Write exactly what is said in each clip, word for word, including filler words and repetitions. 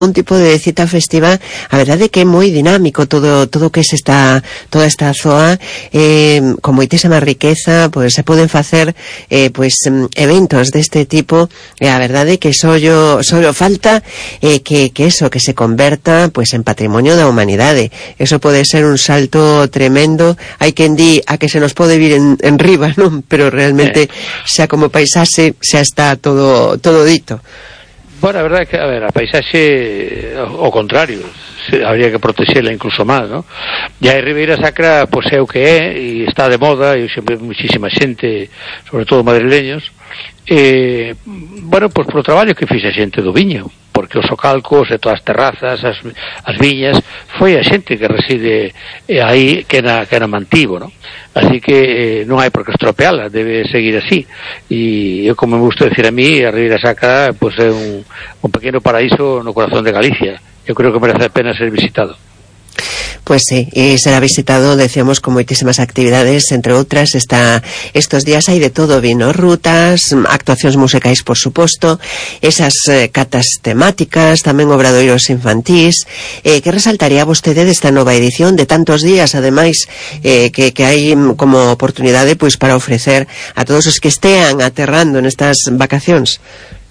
un tipo de cita festiva, a verdade que é moi dinámico todo todo que se está toda esta zoa, eh, con moitísima riqueza, pois se poden facer eh, pois eventos deste tipo, e a verdade que só yo, só falta eh, que, que eso, que se converta pois en patrimonio da humanidade. Eso pode ser un salto tremendo. Hai quen di a que se nos pode vir en, en riba, non? Pero realmente xa como paisaxe xa está todo todo dito. Bueno, a verdade é que, a ver, a paisaxe, ao contrario, se, habría que protexela incluso máis, ¿no? E a Ribeira Sacra, pois é o que é, e está de moda, e sempre muchísima xente, sobre todo madrileños, e, bueno, pois por o traballo que fixe a xente do viño, porque os socalcos e todas as terrazas, as, as viñas, foi a xente que reside aí, que na, que na mantivo, ¿no? Así que eh, non hai por que estropeala, debe seguir así. E eu, como me gusta decir a mí, a Ribeira Sacra pues, é un, un pequeno paraíso no corazón de Galicia. Eu creo que merece a pena ser visitado. Pues sí, y será visitado, decíamos, con moitísimas actividades, entre outras, está, estos días hai de todo, vino, rutas, actuacións musicais, por suposto, esas eh, catas temáticas, tamén obradoiros infantís. Eh, que resaltaría vostede desta nova edición de tantos días, ademais, eh, que, que hai como oportunidade pois para ofrecer a todos os que estean aterrando nestas vacacións?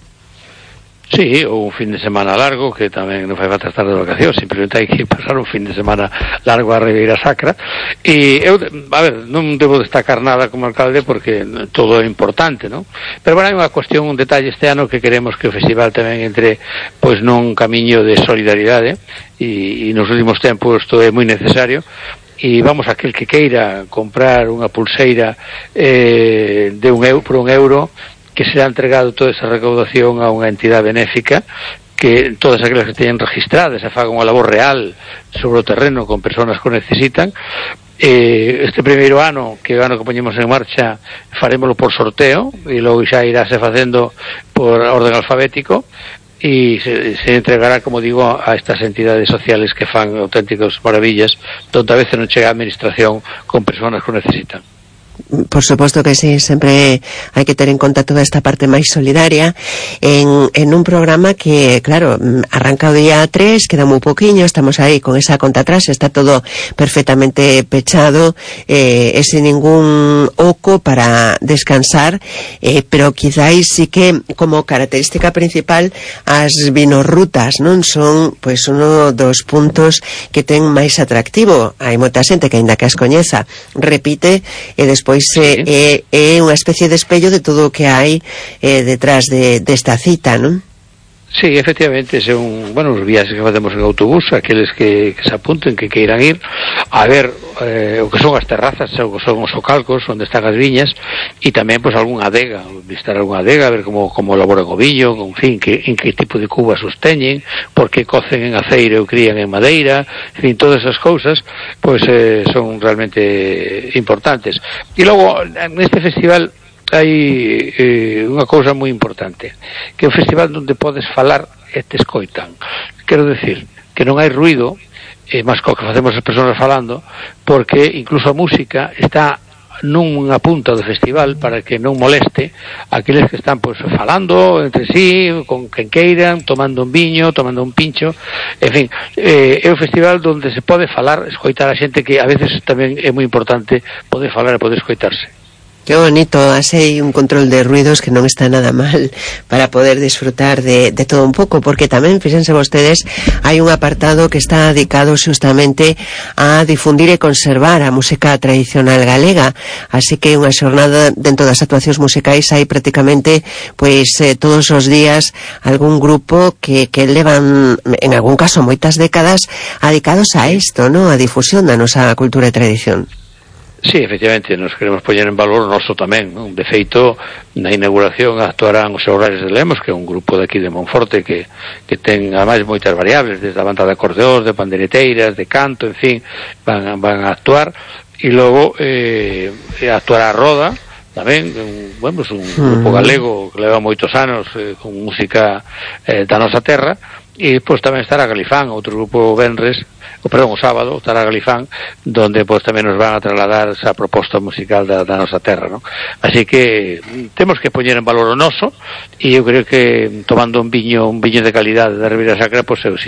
Sí, ou un fin de semana largo, que tamén non fai falta estar de vacacións, simplemente hai que pasar un fin de semana largo a Ribeira Sacra. E eu, a ver, non debo destacar nada como alcalde porque todo é importante, non? Pero bueno, hai unha cuestión, un detalle este ano que queremos que o festival tamén entre pois nun camiño de solidaridade e, e nos últimos tempos isto é moi necesario. E vamos, aquel que queira comprar unha pulseira eh, de un euro, por un euro, que será entregado toda esa recaudación a unha entidade benéfica, que todas aquelas que teñen registradas e fagan unha labor real sobre o terreno con persoas que o necesitan. Eh, este primeiro ano, que é o ano que poñemos en marcha, farémolo por sorteo e logo xa iráse facendo por orden alfabético e se, se entregará, como digo, a estas entidades sociales que fan auténticas maravillas, donde a veces non chega a administración con persoas que o necesitan. Por suposto que sí, sempre hai que ter en conta toda esta parte máis solidaria en, en un programa que, claro, arranca o día tres, queda moi poquinho, estamos aí con esa conta atrás, está todo perfectamente pechado, eh, e sin ningún oco para descansar, eh, pero quizáis sí que como característica principal as vinorrutas, non? Son, pois, uno dos puntos que ten máis atractivo. Hai moita xente que, aínda que as coñeza, repite e despois Pois é, é, é unha especie de espello de todo o que hai eh, detrás de, desta cita, non? Sí, efectivamente, son, bueno, os viaxes que facemos en autobús, aqueles que, que se apunten, que queiran ir a ver eh, o que son as terrazas, o que son os socalcos onde están as viñas, e tamén, pois, algunha adega, visitar algunha adega, a ver como, como elaboran o viño, en fin, que, en que tipo de cubas os teñen, porque cocen en aceiro ou crían en madeira, en fin, todas esas cousas, pois, eh, son realmente importantes. E logo, neste festival hai eh, unha cousa moi importante, que é un festival onde podes falar e te escoitan. Quero decir que non hai ruido, eh, máis co que facemos as persoas falando, porque incluso a música está nunha punta do festival para que non moleste aqueles que están pois falando entre sí, con quen queiran, tomando un viño, tomando un pincho, en fin, eh, é un festival onde se pode falar, escoitar a xente, que a veces tamén é moi importante poder falar e poder escoitarse. Qué bonito, así un control de ruidos que non está nada mal para poder disfrutar de, de todo un pouco, porque tamén, fíxense vostedes, hai un apartado que está dedicado justamente a difundir e conservar a música tradicional galega, así que unha xornada dentro das actuacións musicais hai prácticamente, pois, eh, todos os días algún grupo que, que levan, en algún caso, moitas décadas dedicados a isto, ¿no? A difusión da nosa cultura e tradición. Sí, efectivamente, nos queremos poñer en valor o noso tamén, non? De feito, na inauguración actuarán os Xoglares de Lemos, que é un grupo de aquí de Monforte que, que ten, ademais, moitas variables, desde a banda de acordeóns, de pandereteiras, de canto, en fin, van, van a actuar, e logo eh, actuará a Roda, tamén, un, bueno, un grupo galego que leva moitos anos eh, con música eh, da nosa terra, e pois tamén estará Galifán, outro grupo venres, o perdón, o sábado estará Galifán, donde pois tamén nos van a trasladar esa proposta musical da, da nosa terra, ¿no? Así que temos que poñer en valor o noso, e eu creo que tomando un viño un viño de calidade da Ribeira Sacra, pois é o